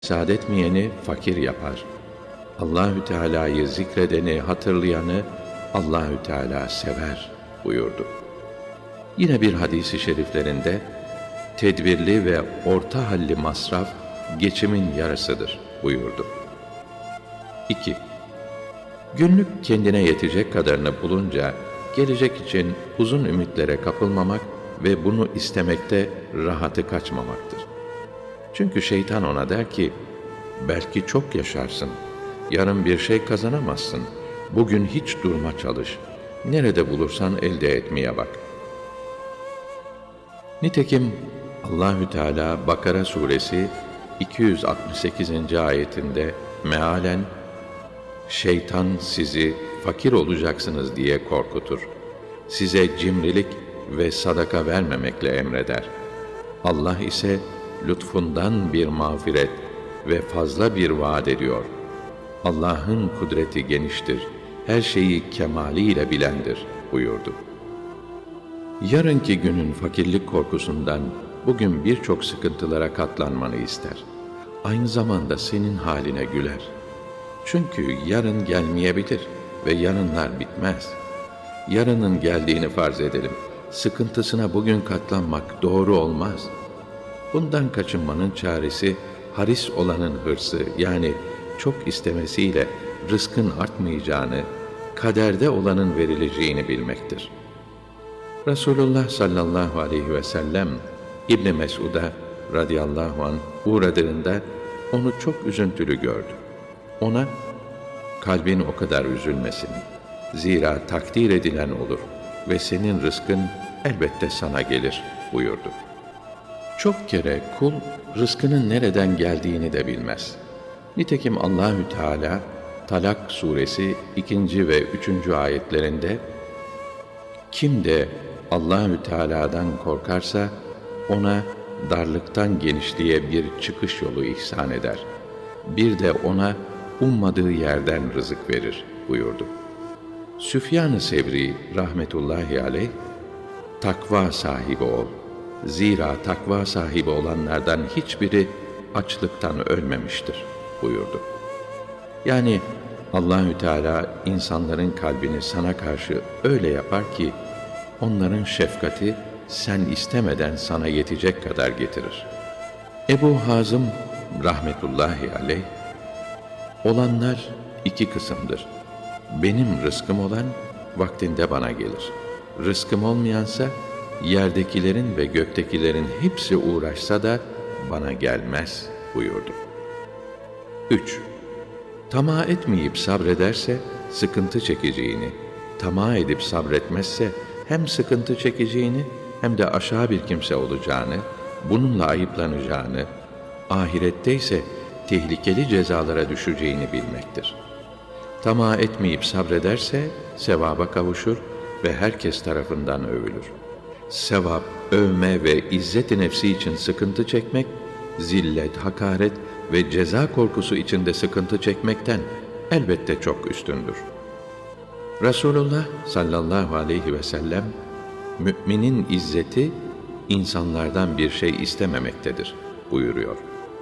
Sadetmeyeni fakir yapar. Allahü Teala'yı zikredeni, hatırlayanı Allahü Teala sever buyurdu. Yine bir hadisi şeriflerinde tedbirli ve orta halli masraf geçimin yarısıdır buyurdu. 2. Günlük kendine yetecek kadarını bulunca gelecek için uzun ümitlere kapılmamak ve bunu istemekte rahatı kaçmamaktır. Çünkü şeytan ona der ki, belki çok yaşarsın, yarın bir şey kazanamazsın, bugün hiç durma çalış, nerede bulursan elde etmeye bak. Nitekim Allahü Teala Bakara suresi 268. ayetinde mealen, şeytan sizi fakir olacaksınız diye korkutur. Size cimrilik ve sadaka vermemekle emreder. Allah ise lütfundan bir mağfiret ve fazla bir vaat ediyor. Allah'ın kudreti geniştir, her şeyi kemaliyle bilendir buyurdu. Yarınki günün fakirlik korkusundan bugün birçok sıkıntılara katlanmanı ister. Aynı zamanda senin haline güler. Çünkü yarın gelmeyebilir ve yarınlar bitmez. Yarının geldiğini farz edelim. Sıkıntısına bugün katlanmak doğru olmaz. Bundan kaçınmanın çaresi, haris olanın hırsı, yani çok istemesiyle rızkın artmayacağını, kaderde olanın verileceğini bilmektir. Resulullah sallallahu aleyhi ve sellem İbn Mes'ud'a radıyallahu anh uğradığında onu çok üzüntülü gördü. Ona, kalbin o kadar üzülmesin. Zira takdir edilen olur ve senin rızkın elbette sana gelir buyurdu. Çok kere kul rızkının nereden geldiğini de bilmez. Nitekim Allahü Teala Talak suresi 2. ve 3. ayetlerinde kim de Allahü Teala'dan korkarsa ona darlıktan genişliğe bir çıkış yolu ihsan eder. Bir de ona ummadığı yerden rızık verir buyurdu. Süfyan-ı Sevri rahmetullahi aleyh, takva sahibi ol. Zira takva sahibi olanlardan hiçbiri açlıktan ölmemiştir buyurdu. Yani Allahü Teala insanların kalbini sana karşı öyle yapar ki onların şefkati sen istemeden sana yetecek kadar getirir. Ebu Hazım rahmetullahi aleyh, olanlar iki kısımdır. Benim rızkım olan vaktinde bana gelir. Rızkım olmayansa yerdekilerin ve göktekilerin hepsi uğraşsa da bana gelmez buyurdu. 3. Tamah etmeyip sabrederse sıkıntı çekeceğini, tamah edip sabretmezse hem sıkıntı çekeceğini hem de aşağı bir kimse olacağını, bununla ayıplanacağını, ahirette ise tehlikeli cezalara düşeceğini bilmektir. Tamah etmeyip sabrederse sevaba kavuşur ve herkes tarafından övülür. Sevap, övme ve izzet-i nefsi için sıkıntı çekmek, zillet, hakaret ve ceza korkusu içinde sıkıntı çekmekten elbette çok üstündür. Resulullah sallallahu aleyhi ve sellem, müminin izzeti insanlardan bir şey istememektedir buyuruyor.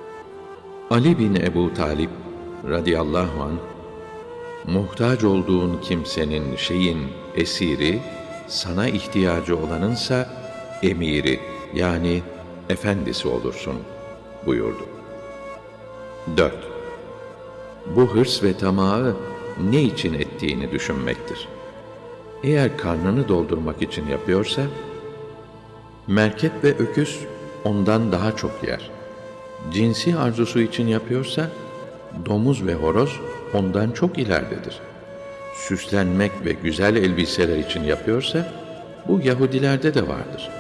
Ali bin Ebu Talib radıyallahu anh, muhtaç olduğun kimsenin şeyin esiri, sana ihtiyacı olanınsa emiri, yani efendisi olursun buyurdu. 4. Bu hırs ve tamahı ne için ettiğini düşünmektir. Eğer karnını doldurmak için yapıyorsa, merkep ve öküz ondan daha çok yer. Cinsi arzusu için yapıyorsa, domuz ve horoz ondan çok ileridedir. Süslenmek ve güzel elbiseler için yapıyorsa, bu Yahudilerde de vardır.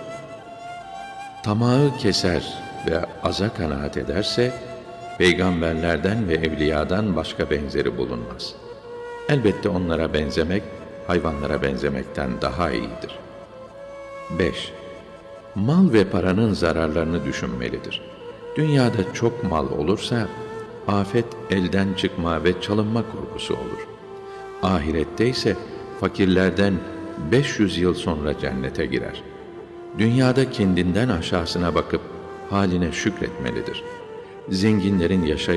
Tamahı keser ve aza kanaat ederse, peygamberlerden ve evliyadan başka benzeri bulunmaz. Elbette onlara benzemek, hayvanlara benzemekten daha iyidir. 5. Mal ve paranın zararlarını düşünmelidir. Dünyada çok mal olursa, afet, elden çıkma ve çalınma korkusu olur. Ahirette ise fakirlerden 500 yıl sonra cennete girer. Dünyada kendinden aşağısına bakıp haline şükretmelidir. zenginlerin yaşayacağı